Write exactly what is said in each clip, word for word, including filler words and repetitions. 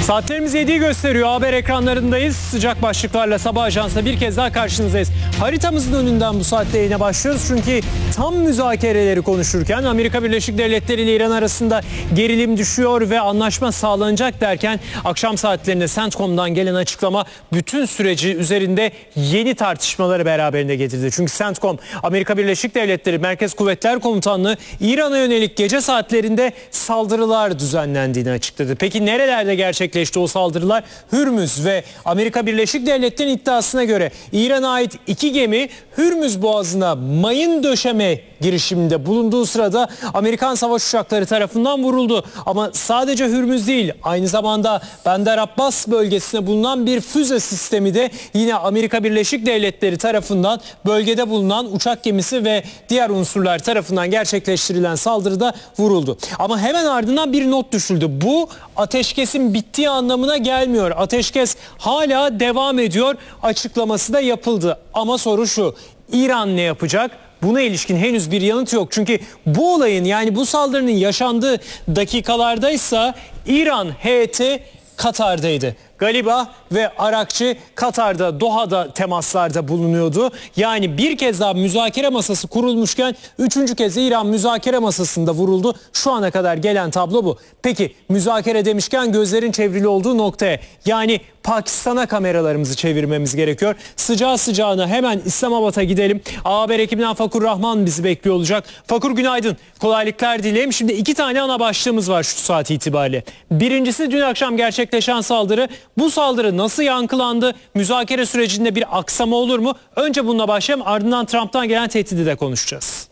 Saatlerimiz yediyi gösteriyor. Haber ekranlarındayız. Sıcak başlıklarla Sabah Ajans'ta bir kez daha karşınızdayız. Haritamızın önünden bu saatte yayına başlıyoruz. Çünkü tam müzakereleri konuşurken Amerika Birleşik Devletleri ile İran arasında gerilim düşüyor ve anlaşma sağlanacak derken akşam saatlerinde CENTCOM'dan gelen açıklama bütün süreci üzerinde yeni tartışmaları beraberinde getirdi. Çünkü CENTCOM, Amerika Birleşik Devletleri Merkez Kuvvetler Komutanlığı İran'a yönelik gece saatlerinde saldırılar düzenlendiğini açıkladı. Peki nerelerde gerçekleşti o saldırılar? Hürmüz ve Amerika Birleşik Devletleri'nin iddiasına göre İran'a ait iki gemi Hürmüz Boğazı'na mayın döşeme girişiminde bulunduğu sırada Amerikan savaş uçakları tarafından vuruldu. Ama sadece Hürmüz değil, aynı zamanda Bandar Abbas bölgesinde bulunan bir füze sistemi de yine Amerika Birleşik Devletleri tarafından bölgede bulunan uçak gemisi ve diğer unsurlar tarafından gerçekleştirilen saldırıda vuruldu. Ama hemen ardından bir not düşüldü. Bu ateşkesin bittiği anlamına gelmiyor. Ateşkes hala devam ediyor açıklaması da yapıldı. Ama soru şu: İran ne yapacak? Buna ilişkin henüz bir yanıt yok. Çünkü bu olayın, yani bu saldırının yaşandığı dakikalardaysa İran heyeti Katar'daydı. Galiba ve Arakçı Katar'da, Doha'da temaslarda bulunuyordu. Yani bir kez daha müzakere masası kurulmuşken üçüncü kez İran müzakere masasında vuruldu. Şu ana kadar gelen tablo bu. Peki müzakere demişken gözlerin çevrili olduğu noktaya, yani Pakistan'a kameralarımızı çevirmemiz gerekiyor. Sıcağı sıcağına hemen İslamabad'a gidelim. A Haber ekibinden Fakur Rahman bizi bekliyor olacak. Fakur, günaydın. Kolaylıklar dileyim. Şimdi iki tane ana başlığımız var şu saat itibariyle. Birincisi dün akşam gerçekleşen saldırı. Bu saldırı nasıl yankılandı? Müzakere sürecinde bir aksama olur mu? Önce bununla başlayalım. Ardından Trump'tan gelen tehdidi de konuşacağız.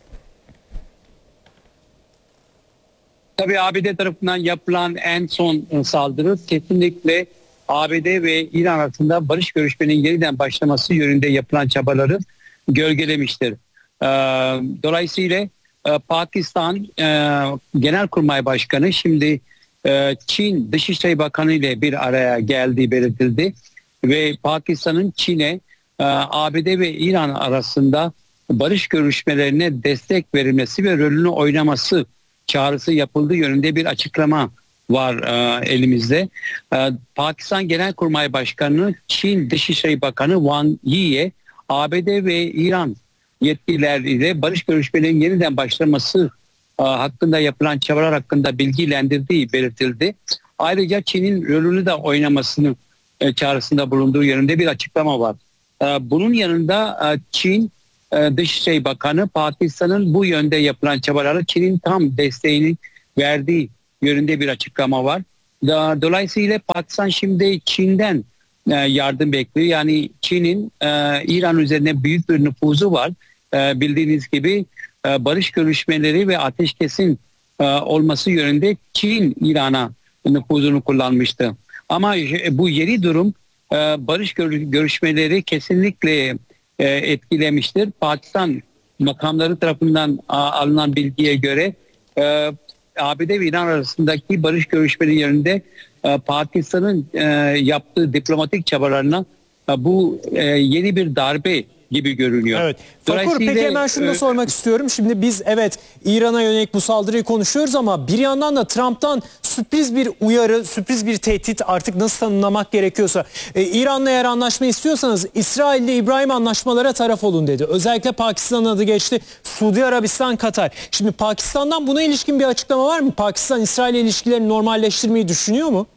Tabii A B D tarafından yapılan en son saldırı kesinlikle A B D ve İran arasında barış görüşmenin yeniden başlaması yönünde yapılan çabaları gölgelemiştir. Dolayısıyla Pakistan Genelkurmay Başkanı şimdi Çin Dışişleri Bakanı ile bir araya geldiği belirtildi ve Pakistan'ın Çin'e A B D ve İran arasında barış görüşmelerine destek verilmesi ve rolünü oynaması çağrısı yapıldığı yönünde bir açıklama var e, elimizde. E, Pakistan Genelkurmay Başkanı Çin Dışişleri Bakanı Wang Yi'ye A B D ve İran yetkilileriyle barış görüşmelerinin yeniden başlaması e, hakkında yapılan çabalar hakkında bilgilendirdiği belirtildi. Ayrıca Çin'in rolünü de oynamasını e, çağrısında bulunduğu yönünde bir açıklama var. E, bunun yanında e, Çin e, Dışişleri Bakanı Pakistan'ın bu yönde yapılan çabalara Çin'in tam desteğini verdiği yönünde bir açıklama var. Dolayısıyla Pakistan şimdi Çin'den yardım bekliyor. Yani Çin'in İran üzerine büyük bir nüfuzu var. Bildiğiniz gibi barış görüşmeleri ve ateşkesin olması yönünde Çin İran'a nüfuzunu kullanmıştı. Ama bu yeni durum barış görüşmeleri kesinlikle etkilemiştir. Pakistan makamları tarafından alınan bilgiye göre A B D ve İran arasındaki barış görüşmeleri yönünde e, Pakistan'ın e, yaptığı diplomatik çabalarına e, bu e, yeni bir darbe gibi görünüyor. Evet. Fakur, peki hemen şunu da sormak e, istiyorum. Şimdi biz evet İran'a yönelik bu saldırıyı konuşuyoruz ama bir yandan da Trump'tan sürpriz bir uyarı, sürpriz bir tehdit, artık nasıl tanımlamak gerekiyorsa. E, İran'la eğer anlaşma istiyorsanız İsrail'le İbrahim anlaşmalara taraf olun dedi. Özellikle Pakistan'ın adı geçti. Suudi Arabistan, Katar. Şimdi Pakistan'dan buna ilişkin bir açıklama var mı? Pakistan İsrail ilişkilerini normalleştirmeyi düşünüyor mu?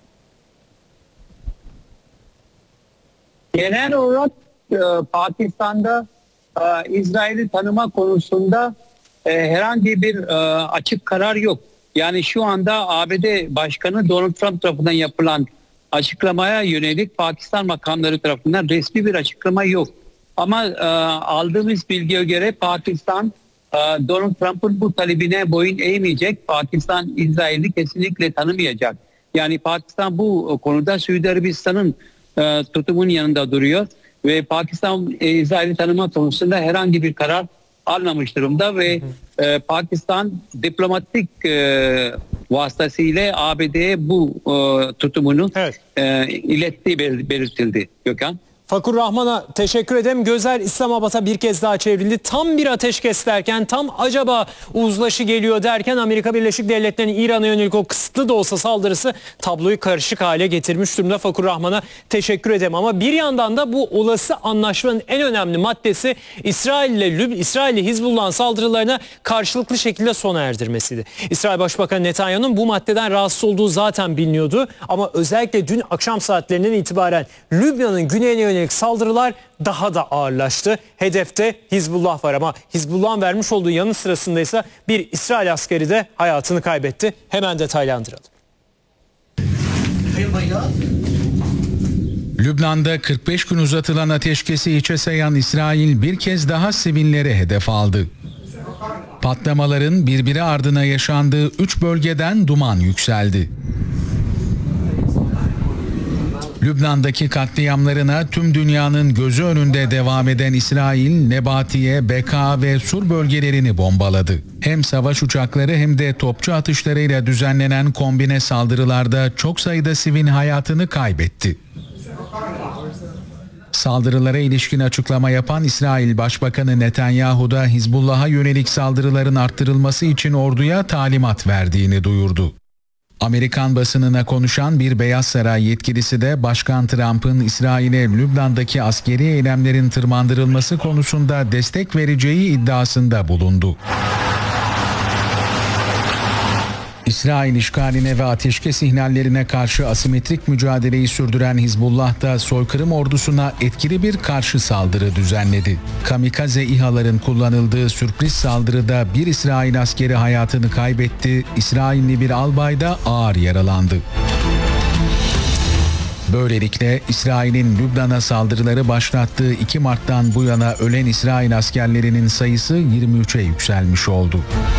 Genel olarak Pakistan'da e, İsrail'i tanıma konusunda e, herhangi bir e, açık karar yok. Yani şu anda A B D Başkanı Donald Trump tarafından yapılan açıklamaya yönelik Pakistan makamları tarafından resmi bir açıklama yok. Ama e, aldığımız bilgiye göre Pakistan e, Donald Trump'ın bu talebine boyun eğmeyecek. Pakistan İsrail'i kesinlikle tanımayacak. Yani Pakistan bu konuda Suudi Arabistan'ın e, tutumunun yanında duruyor. Ve Pakistan e, İsrail'i tanıma konusunda herhangi bir karar almamış durumda ve e, Pakistan diplomatik e, vasıtasıyla A B D'ye bu e, tutumunu evet. e, ilettiği belirtildi Gökhan. Fakur Rahman'a teşekkür ederim. Gözler İslamabad'a bir kez daha çevrildi. Tam bir ateşkes derken, tam acaba uzlaşı geliyor derken Amerika Birleşik Devletleri'nin İran'a yönelik o kısıtlı da olsa saldırısı tabloyu karışık hale getirmiş durumda. Fakur Rahman'a teşekkür ederim. Ama bir yandan da bu olası anlaşmanın en önemli maddesi İsrail ile İsrail ile Hizbullah'ın saldırılarına karşılıklı şekilde sona erdirmesiydi. İsrail Başbakanı Netanyahu'nun bu maddeden rahatsız olduğu zaten biliniyordu. Ama özellikle dün akşam saatlerinden itibaren Lübnan'ın güneyine yönelik saldırılar daha da ağırlaştı. Hedefte Hizbullah var ama Hizbullah'ın vermiş olduğu yanı sırasında ise bir İsrail askeri de hayatını kaybetti. Hemen detaylandıralım. Lübnan'da kırk beş gün uzatılan ateşkesi hiçe sayan İsrail bir kez daha sivilleri hedef aldı. Patlamaların birbiri ardına yaşandığı üç bölgeden duman yükseldi. Lübnan'daki katliamlarına tüm dünyanın gözü önünde devam eden İsrail, Nebatiye, Beka ve Sur bölgelerini bombaladı. Hem savaş uçakları hem de topçu atışlarıyla düzenlenen kombine saldırılarda çok sayıda sivil hayatını kaybetti. Saldırılara ilişkin açıklama yapan İsrail Başbakanı Netanyahu da Hizbullah'a yönelik saldırıların arttırılması için orduya talimat verdiğini duyurdu. Amerikan basınına konuşan bir Beyaz Saray yetkilisi de Başkan Trump'ın İsrail'e Lübnan'daki askeri eylemlerin tırmandırılması konusunda destek vereceği iddiasında bulundu. İsrail işgaline ve ateşkes ihlallerine karşı asimetrik mücadeleyi sürdüren Hizbullah da soykırım ordusuna etkili bir karşı saldırı düzenledi. Kamikaze İHA'ların kullanıldığı sürpriz saldırıda bir İsrail askeri hayatını kaybetti, İsrailli bir albay da ağır yaralandı. Böylelikle İsrail'in Lübnan'a saldırıları başlattığı iki Mart'tan bu yana ölen İsrail askerlerinin sayısı yirmi üçe yükselmiş oldu.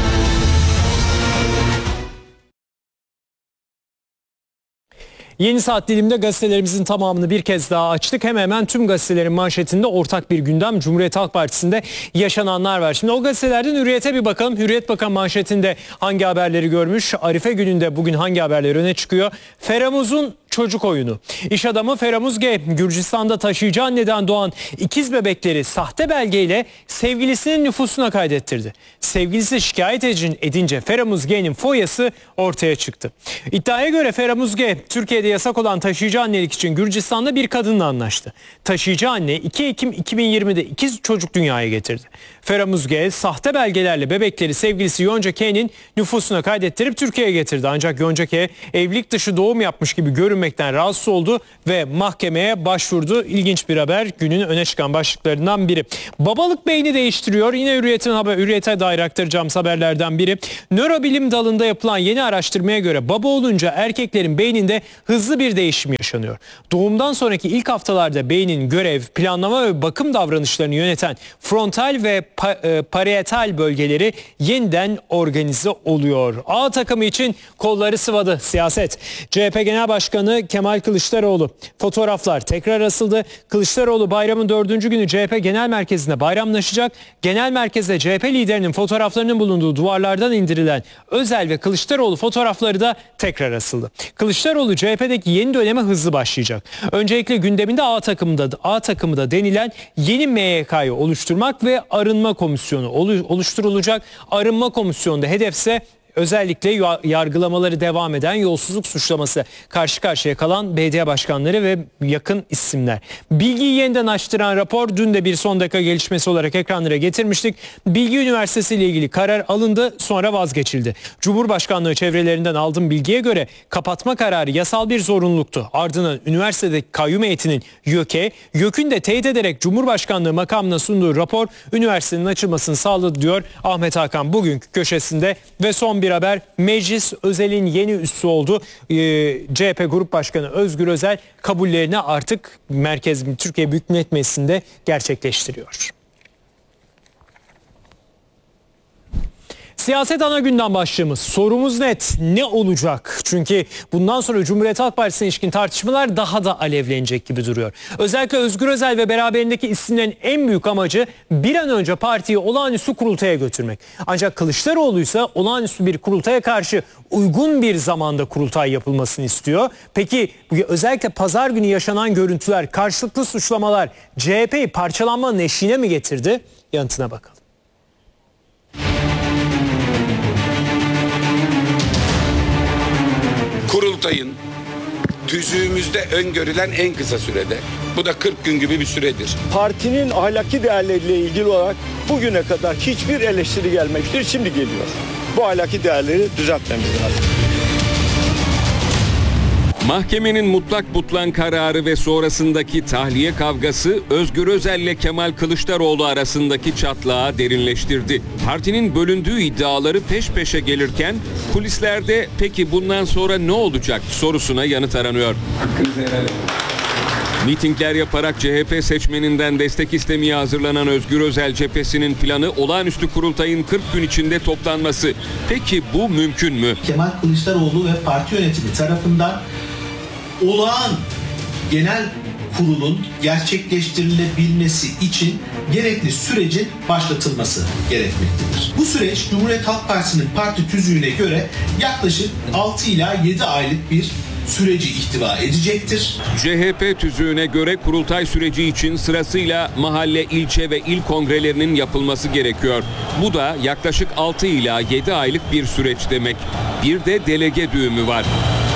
Yeni saat diliminde gazetelerimizin tamamını bir kez daha açtık. Hemen hemen tüm gazetelerin manşetinde ortak bir gündem. Cumhuriyet Halk Partisi'nde yaşananlar var. Şimdi o gazetelerden Hürriyet'e bir bakalım. Hürriyet Bakan manşetinde hangi haberleri görmüş? Arife gününde bugün hangi haberler öne çıkıyor? Feramuz'un çocuk oyunu. İş adamı Feramuz G. Gürcistan'da taşıyıcı anneden doğan ikiz bebekleri sahte belgeyle sevgilisinin nüfusuna kaydettirdi. Sevgilisi şikayet edince Feramuz G'nin foyası ortaya çıktı. İddiaya göre Feramuz G. Türkiye'de yasak olan taşıyıcı annelik için Gürcistan'da bir kadınla anlaştı. Taşıyıcı anne iki Ekim iki bin yirmide ikiz çocuk dünyaya getirdi. Feramuz G. sahte belgelerle bebekleri sevgilisi Yonca K'nin nüfusuna kaydettirip Türkiye'ye getirdi. Ancak Yonca K evlilik dışı doğum yapmış gibi görünmekten rahatsız oldu ve mahkemeye başvurdu. İlginç bir haber, günün öne çıkan başlıklarından biri. Babalık beyni değiştiriyor. Yine Hürriyet'in haber, Hürriyet'e dair aktaracağımız haberlerden biri. Nörobilim dalında yapılan yeni araştırmaya göre baba olunca erkeklerin beyninde hızlı bir değişim yaşanıyor. Doğumdan sonraki ilk haftalarda beynin görev, planlama ve bakım davranışlarını yöneten frontal ve pa- e, parietal bölgeleri yeniden organize oluyor. A takımı için kolları sıvadı siyaset. C H P Genel Başkanı Kemal Kılıçdaroğlu. Fotoğraflar tekrar asıldı. Kılıçdaroğlu bayramın dördüncü günü C H P Genel Merkezi'nde bayramlaşacak. Genel Merkez'de C H P liderinin fotoğraflarının bulunduğu duvarlardan indirilen Özel ve Kılıçdaroğlu fotoğrafları da tekrar asıldı. Kılıçdaroğlu C H P'deki yeni döneme hızlı başlayacak. Öncelikle gündeminde A takımında A takımı da denilen yeni M Y K'yı oluşturmak ve arınma komisyonu oluşturulacak. Arınma komisyonunda hedefse özellikle yargılamaları devam eden yolsuzluk suçlaması karşı karşıya kalan belediye başkanları ve yakın isimler. Bilgiyi yeniden açtıran rapor dün de bir son dakika gelişmesi olarak ekranlara getirmiştik. Bilgi Üniversitesi ile ilgili karar alındı, sonra vazgeçildi. Cumhurbaşkanlığı çevrelerinden aldığım bilgiye göre kapatma kararı yasal bir zorunluluktu. Ardından üniversitedeki kayyum heyetinin YÖK'e, YÖK'ün de teyit ederek Cumhurbaşkanlığı makamına sunduğu rapor üniversitenin açılmasını sağladı diyor Ahmet Hakan bugünkü köşesinde. Ve son bir haber, Meclis Özel'in yeni üssü oldu. Ee, C H P Grup Başkanı Özgür Özel kabullerini artık Merkez Türkiye Büyük Millet Meclisi'nde gerçekleştiriyor. Siyaset ana gündem başlığımız. Sorumuz net. Ne olacak? Çünkü bundan sonra Cumhuriyet Halk Partisi'ne ilişkin tartışmalar daha da alevlenecek gibi duruyor. Özellikle Özgür Özel ve beraberindeki isimlerin en büyük amacı bir an önce partiyi olağanüstü kurultaya götürmek. Ancak Kılıçdaroğlu ise olağanüstü bir kurultaya karşı uygun bir zamanda kurultay yapılmasını istiyor. Peki özellikle pazar günü yaşanan görüntüler, karşılıklı suçlamalar C H P'yi parçalanmanın eşiğine mi getirdi? Yanıtına bakalım. Kurultayın tüzüğümüzde öngörülen en kısa sürede. Bu da kırk gün gibi bir süredir. Partinin ahlaki değerleriyle ilgili olarak bugüne kadar hiçbir eleştiri gelmemiştir. Şimdi geliyor. Bu ahlaki değerleri düzeltmemiz lazım. Mahkemenin mutlak butlan kararı ve sonrasındaki tahliye kavgası Özgür Özel ile Kemal Kılıçdaroğlu arasındaki çatlağı derinleştirdi. Partinin bölündüğü iddiaları peş peşe gelirken kulislerde peki bundan sonra ne olacak sorusuna yanıt aranıyor. Mitingler yaparak C H P seçmeninden destek istemeye hazırlanan Özgür Özel cephesinin planı olağanüstü kurultayın kırk gün içinde toplanması. Peki bu mümkün mü? Kemal Kılıçdaroğlu ve parti yönetimi tarafından olağan genel kurulun gerçekleştirilebilmesi için gerekli sürecin başlatılması gerekmektedir. Bu süreç Cumhuriyet Halk Partisi'nin parti tüzüğüne göre yaklaşık altı ila yedi aylık bir süreci ihtiva edecektir. C H P tüzüğüne göre kurultay süreci için sırasıyla mahalle, ilçe ve il kongrelerinin yapılması gerekiyor. Bu da yaklaşık altı ila yedi aylık bir süreç demek. Bir de delege düğümü var.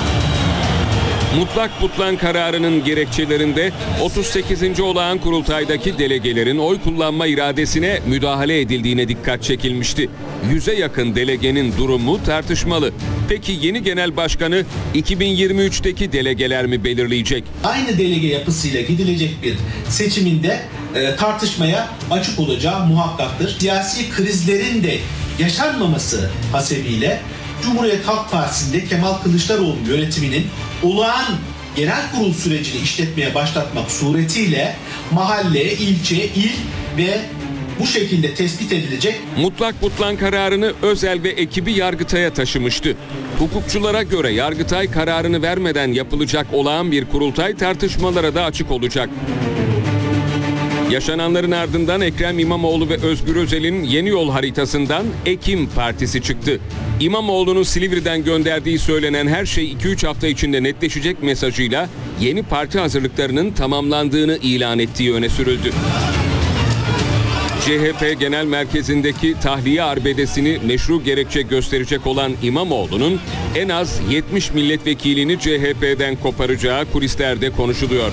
Mutlak butlan kararının gerekçelerinde otuz sekizinci olağan kurultaydaki delegelerin oy kullanma iradesine müdahale edildiğine dikkat çekilmişti. Yüze yakın delegenin durumu tartışmalı. Peki yeni genel başkanı iki bin yirmi üçteki delegeler mi belirleyecek? Aynı delege yapısıyla gidilecek bir seçiminde e, tartışmaya açık olacağı muhakkaktır. Siyasi krizlerin de yaşanmaması hasebiyle Cumhuriyet Halk Partisi'nde Kemal Kılıçdaroğlu yönetiminin olağan genel kurul sürecini işletmeye başlatmak suretiyle mahalle, ilçe, il ve bu şekilde tespit edilecek. Mutlak butlan kararını Özel ve ekibi Yargıtay'a taşımıştı. Hukukçulara göre Yargıtay kararını vermeden yapılacak olağan bir kurultay tartışmalara da açık olacak. Yaşananların ardından Ekrem İmamoğlu ve Özgür Özel'in yeni yol haritasından Ekim Partisi çıktı. İmamoğlu'nun Silivri'den gönderdiği söylenen her şey iki üç hafta içinde netleşecek mesajıyla yeni parti hazırlıklarının tamamlandığını ilan ettiği öne sürüldü. C H P Genel Merkezi'ndeki tahliye arbedesini meşru gerekçe gösterecek olan İmamoğlu'nun en az yetmiş milletvekilini C H P'den koparacağı kulislerde konuşuluyor.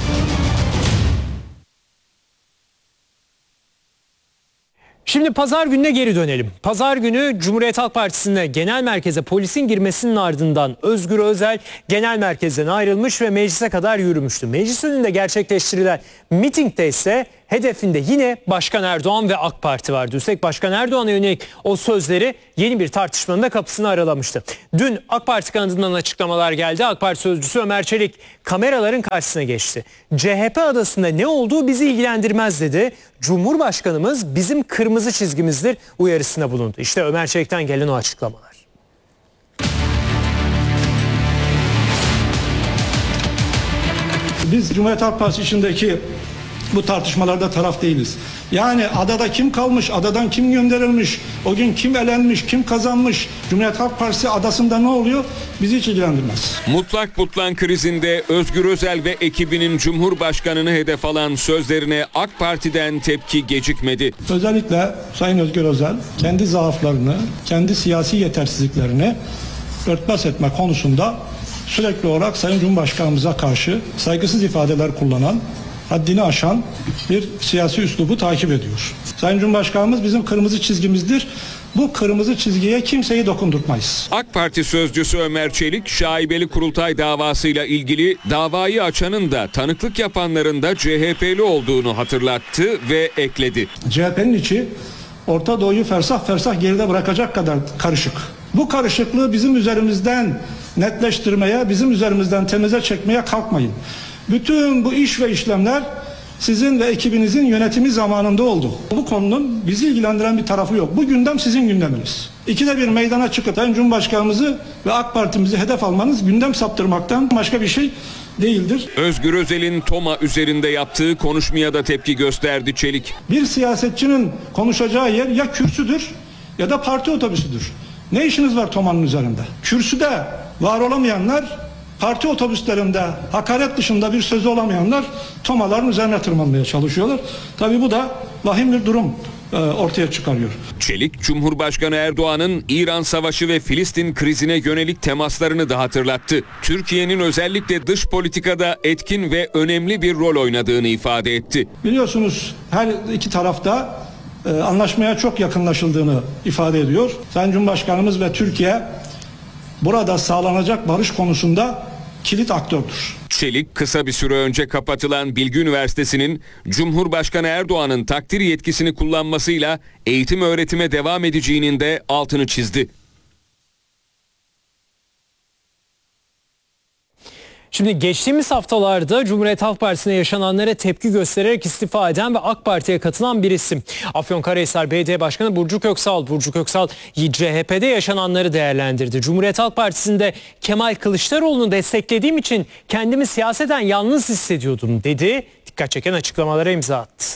Şimdi pazar gününe geri dönelim. Pazar günü Cumhuriyet Halk Partisi'ne genel merkeze polisin girmesinin ardından Özgür Özel genel merkezden ayrılmış ve meclise kadar yürümüştü. Meclis önünde gerçekleştirilen mitingde ise hedefinde yine Başkan Erdoğan ve AK Parti vardı. Üstelik Başkan Erdoğan'a yönelik o sözleri yeni bir tartışmanın da kapısını aralamıştı. Dün AK Parti kanadından açıklamalar geldi. AK Parti sözcüsü Ömer Çelik kameraların karşısına geçti. C H P adasında ne olduğu bizi ilgilendirmez dedi. Cumhurbaşkanımız bizim kırmızı çizgimizdir uyarısında bulundu. İşte Ömer Çelik'ten gelen o açıklamalar. Biz Cumhuriyet Halk Partisi içindeki bu tartışmalarda taraf değiliz. Yani adada kim kalmış, adadan kim gönderilmiş, o gün kim elenmiş, kim kazanmış, Cumhuriyet Halk Partisi adasında ne oluyor bizi hiç ilgilendirmez. Mutlak butlan krizinde Özgür Özel ve ekibinin Cumhurbaşkanını hedef alan sözlerine AK Parti'den tepki gecikmedi. Özellikle Sayın Özgür Özel kendi zaaflarını, kendi siyasi yetersizliklerini örtbas etme konusunda sürekli olarak Sayın Cumhurbaşkanımıza karşı saygısız ifadeler kullanan, haddini aşan bir siyasi üslubu takip ediyor. Sayın Cumhurbaşkanımız bizim kırmızı çizgimizdir. Bu kırmızı çizgiye kimseyi dokundurtmayız. AK Parti sözcüsü Ömer Çelik, şaibeli kurultay davasıyla ilgili davayı açanın da tanıklık yapanların da C H P'li olduğunu hatırlattı ve ekledi. C H P'nin içi Orta Doğu'yu fersah fersah geride bırakacak kadar karışık. Bu karışıklığı bizim üzerimizden netleştirmeye, bizim üzerimizden temize çekmeye kalkmayın. Bütün bu iş ve işlemler sizin ve ekibinizin yönetimi zamanında oldu. Bu konunun bizi ilgilendiren bir tarafı yok. Bu gündem sizin gündeminiz. İkide bir meydana çıkıp Sayın Cumhurbaşkanımızı ve AK Parti'mizi hedef almanız gündem saptırmaktan başka bir şey değildir. Özgür Özel'in TOMA üzerinde yaptığı konuşmaya da tepki gösterdi Çelik. Bir siyasetçinin konuşacağı yer ya kürsüdür ya da parti otobüsüdür. Ne işiniz var TOMA'nın üzerinde? Kürsüde var olamayanlar, parti otobüslerinde hakaret dışında bir sözü olamayanlar TOMA'ların üzerine tırmanmaya çalışıyorlar. Tabii bu da vahim bir durum ortaya çıkarıyor. Çelik, Cumhurbaşkanı Erdoğan'ın İran Savaşı ve Filistin krizine yönelik temaslarını da hatırlattı. Türkiye'nin özellikle dış politikada etkin ve önemli bir rol oynadığını ifade etti. Biliyorsunuz her iki tarafta e, anlaşmaya çok yakınlaşıldığını ifade ediyor. Sayın Cumhurbaşkanımız ve Türkiye burada sağlanacak barış konusunda kilit aktördür. Çelik, kısa bir süre önce kapatılan Bilgi Üniversitesi'nin Cumhurbaşkanı Erdoğan'ın takdir yetkisini kullanmasıyla eğitim öğretime devam edeceğinin de altını çizdi. Şimdi geçtiğimiz haftalarda Cumhuriyet Halk Partisi'ne yaşananlara tepki göstererek istifa eden ve AK Parti'ye katılan bir isim. Afyonkarahisar Belediye Başkanı Burcu Köksal. Burcu Köksal C H P'de yaşananları değerlendirdi. Cumhuriyet Halk Partisi'nde Kemal Kılıçdaroğlu'nu desteklediğim için kendimi siyaseten yalnız hissediyordum dedi. Dikkat çeken açıklamalara imza attı.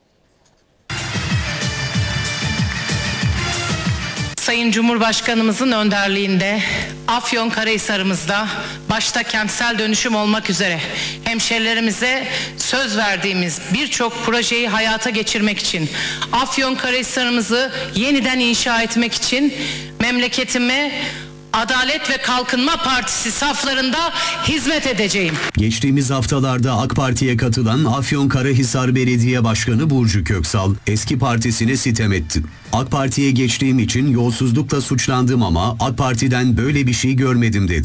Sayın Cumhurbaşkanımızın önderliğinde Afyonkarahisar'ımızda başta kentsel dönüşüm olmak üzere hemşerilerimize söz verdiğimiz birçok projeyi hayata geçirmek için, Afyonkarahisar'ımızı yeniden inşa etmek için memleketime Adalet ve Kalkınma Partisi saflarında hizmet edeceğim. Geçtiğimiz haftalarda AK Parti'ye katılan Afyonkarahisar Belediye Başkanı Burcu Köksal eski partisine sitem etti. AK Parti'ye geçtiğim için yolsuzlukla suçlandım ama AK Parti'den böyle bir şey görmedim dedi.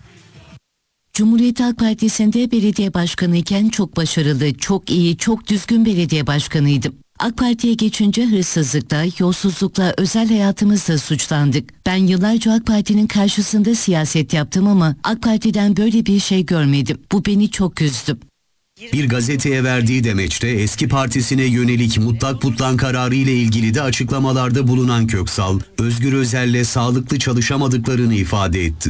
Cumhuriyet Halk Partisi'nde belediye başkanıyken çok başarılı, çok iyi, çok düzgün belediye başkanıydım. AK Parti'ye geçince hırsızlıkla, yolsuzlukla, özel hayatımızda suçlandık. Ben yıllarca AK Parti'nin karşısında siyaset yaptım ama AK Parti'den böyle bir şey görmedim. Bu beni çok üzdü. Bir gazeteye verdiği demeçte eski partisine yönelik mutlak butlan kararı ile ilgili de açıklamalarda bulunan Köksal, Özgür Özel'le sağlıklı çalışamadıklarını ifade etti.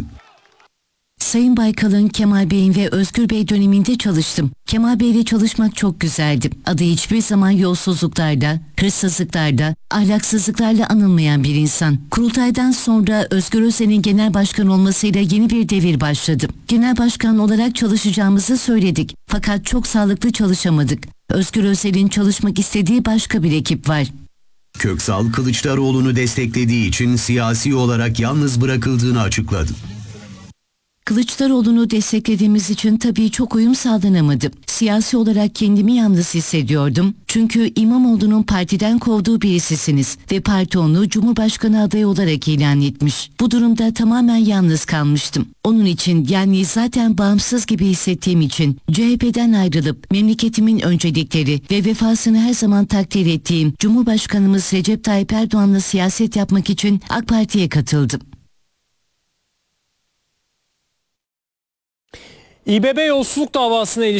Sayın Baykal'ın, Kemal Bey'in ve Özgür Bey döneminde çalıştım. Kemal Bey ile çalışmak çok güzeldi. Adı hiçbir zaman yolsuzluklarda, hırsızlıklarda, ahlaksızlıklarla anılmayan bir insan. Kurultaydan sonra Özgür Özel'in genel başkan olmasıyla yeni bir devir başladı. Genel başkan olarak çalışacağımızı söyledik. Fakat çok sağlıklı çalışamadık. Özgür Özel'in çalışmak istediği başka bir ekip var. Köksal, Kılıçdaroğlu'nu desteklediği için siyasi olarak yalnız bırakıldığını açıkladı. Kılıçdaroğlu'nu desteklediğimiz için tabii çok uyum sağlanamadı. Siyasi olarak kendimi yalnız hissediyordum. Çünkü İmamoğlu'nun partiden kovduğu birisisiniz ve parti onu Cumhurbaşkanı adayı olarak ilan etmiş. Bu durumda tamamen yalnız kalmıştım. Onun için, yani zaten bağımsız gibi hissettiğim için C H P'den ayrılıp memleketimin öncelikleri ve vefasını her zaman takdir ettiğim Cumhurbaşkanımız Recep Tayyip Erdoğan'la siyaset yapmak için AK Parti'ye katıldım. İBB yolsuzluk davasına ilişkin